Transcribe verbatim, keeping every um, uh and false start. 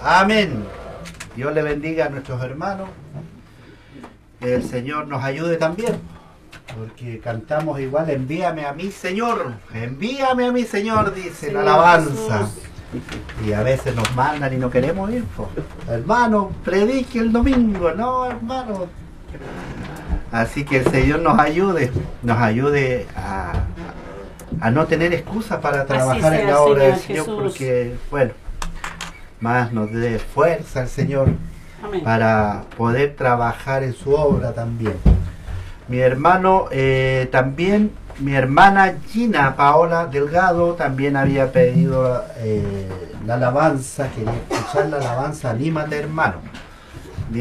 Amén. Dios le bendiga a nuestros hermanos. El Señor nos ayude también, porque cantamos igual, envíame a mí, Señor, envíame a mí, Señor, dice la alabanza. Y a veces nos mandan y no queremos ir, po. Hermano, predique el domingo, no, hermano. Así que el Señor nos ayude, nos ayude a, a no tener excusas para trabajar en la obra del Señor, porque, bueno, más nos dé fuerza el Señor. Amén. Para poder trabajar en su obra también. Mi hermano, eh, también, mi hermana Gina Paola Delgado también había pedido eh, la alabanza, quería escuchar la alabanza, anímate hermano.